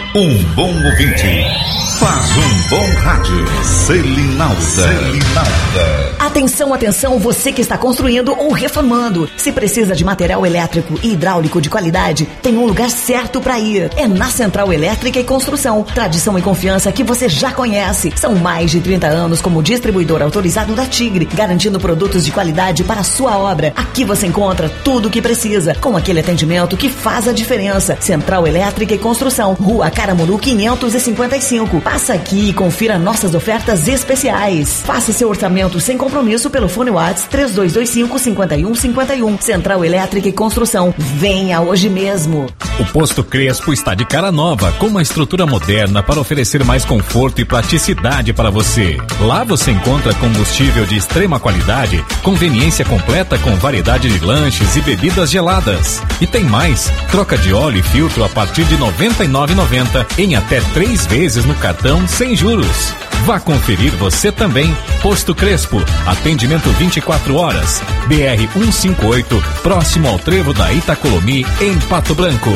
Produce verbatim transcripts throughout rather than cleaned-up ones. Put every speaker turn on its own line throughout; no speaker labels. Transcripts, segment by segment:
Um bom ouvinte faz um bom rádio. Selinalda. Selinalda.
Atenção, atenção, você que está construindo ou reformando. Se precisa de material elétrico e hidráulico de qualidade, tem um lugar certo para ir. É na Central Elétrica e Construção. Tradição e confiança que você já conhece. São mais de trinta anos como distribuidor autorizado da Tigre, garantindo produtos de qualidade para a sua obra. Aqui você encontra tudo o que precisa, com aquele atendimento que faz a diferença. Central Elétrica e Construção, Rua Caramuru quinhentos e cinquenta e cinco. Passa aqui e confira nossas ofertas especiais. Faça seu orçamento sem compromisso pelo fone WhatsApp três dois dois cinco, cinco um cinco um. Central Elétrica e Construção. Venha hoje mesmo.
O Posto Crespo está de cara nova, com uma estrutura moderna para oferecer mais conforto e praticidade para você. Lá você encontra combustível de extrema qualidade, conveniência completa com variedade de lanches e bebidas geladas. E tem mais, troca de óleo e filtro a partir de noventa e nove reais e noventa centavos em até três vezes no cartão sem juros. Vá conferir você também. Posto Crespo, atendimento vinte e quatro horas. B R cento e cinquenta e oito, próximo ao trevo da Itacolomi, em Pato Branco.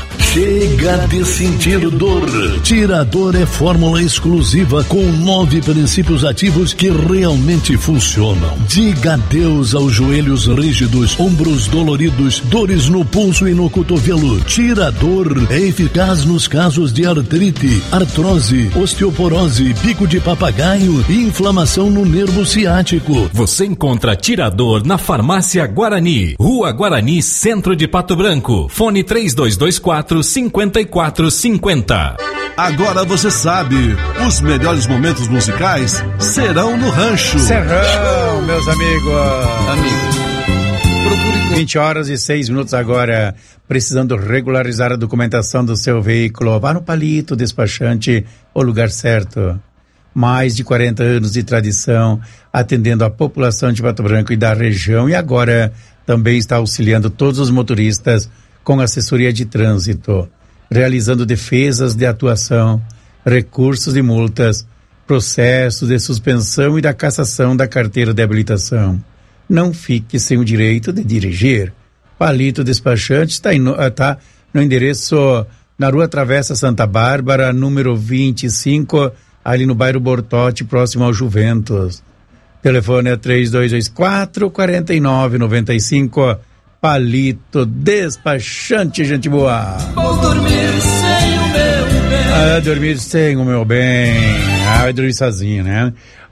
Chega de sentir dor. Tirador é fórmula exclusiva com nove princípios ativos que realmente funcionam. Diga adeus aos joelhos rígidos, ombros doloridos, dores no pulso e no cotovelo. Tirador é eficaz nos casos de artrite, artrose, osteoporose, bico de papagaio e inflamação no nervo ciático.
Você encontra Tirador na Farmácia Guarani, Rua Guarani, Centro de Pato Branco. Fone três dois dois quatro, cinquenta e quatro cinquenta.
Agora você sabe, os melhores momentos musicais serão no Rancho.
Serrão, meus amigos. Amigos. Procure vinte horas e seis minutos agora. Precisando regularizar a documentação do seu veículo? Vá no Palito Despachante, o lugar certo. Mais de quarenta anos de tradição, atendendo a população de Pato Branco e da região. E agora também está auxiliando todos os motoristas com assessoria de trânsito, realizando defesas de atuação, recursos de multas, processos de suspensão e da cassação da carteira de habilitação. Não fique sem o direito de dirigir. Palito Despachante está tá no endereço na Rua Travessa Santa Bárbara, número vinte e cinco, ali no bairro Bortote, próximo ao Juventus. Telefone é três dois dois quatro, quatro nove nove cinco. Palito Despachante, gente boa.
Vou dormir sem o meu bem.
Ah, dormir sem o meu bem. Ah, vai dormir sozinho, né?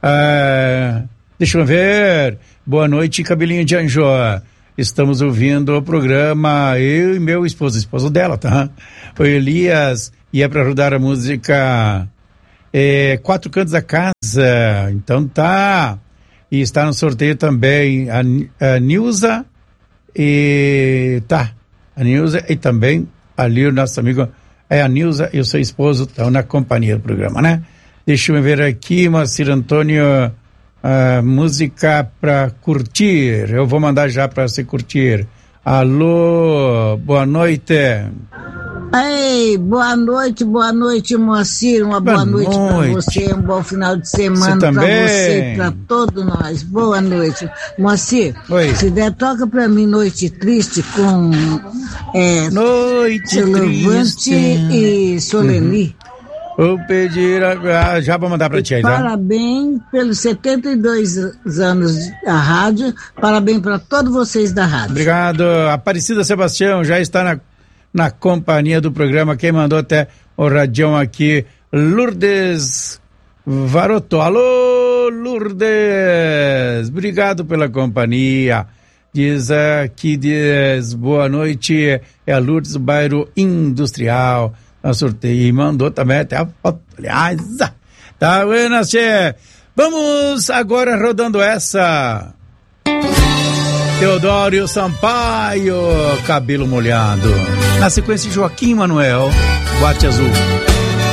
Ah, deixa eu ver. Boa noite, cabelinho de anjo. Estamos ouvindo o programa, eu e meu esposo, esposo dela, tá? O Elias, e é pra rodar a música é, Quatro Cantos da Casa. Então tá. E está no sorteio também a, a Nilza. E tá, a Nilza e também ali o nosso amigo, é a Nilza e o seu esposo estão na companhia do programa, né? Deixa eu ver aqui, Moacir Antônio, a música pra curtir, eu vou mandar já pra você curtir. Alô, boa noite.
Ei, boa noite, boa noite, Moacir, uma boa, boa noite, noite para você, um bom final de semana para você e para todos nós. Boa noite. Moacir, Oi. Se der, toca para mim Noite Triste com é,
Noite
Levante e Soleni.
Uhum. Vou pedir, a, já vou mandar para ti aí, tá?
Parabéns pelos setenta e dois anos da rádio, parabéns para todos vocês da rádio.
Obrigado. Aparecida Sebastião já está na na companhia do programa, quem mandou até o radião aqui, Lourdes Varoto. Alô, Lourdes, obrigado pela companhia. Diz aqui, diz, boa noite, é a Lourdes do bairro Industrial, na sorteio, e mandou também até a foto, aliás, tá vendo, che? Vamos agora rodando essa. Teodoro Sampaio, Cabelo Molhado. Na sequência, Joaquim Manuel, Boate Azul.